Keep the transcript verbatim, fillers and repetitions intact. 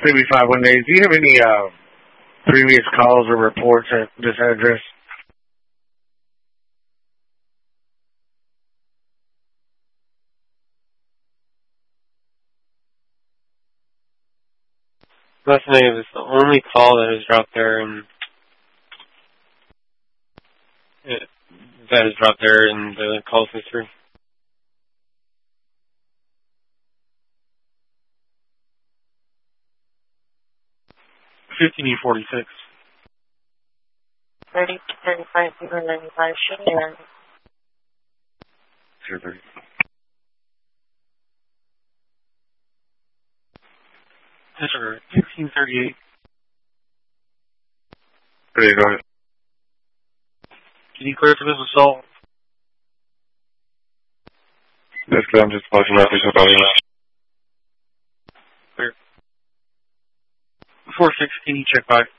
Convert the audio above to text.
C B five one days. Do you have any uh, previous calls or reports at this address? Last name is the only call that is dropped there, and that is dropped there in the call history. Fifteen forty six. Thirty thirty five zero ninety five. Share. Zero thirty. Yes, sir. Fifteen thirty eight. There you go. Can you clear for this assault? Yes, I'm just watching out for somebody. Clear. Four six. Can you check by?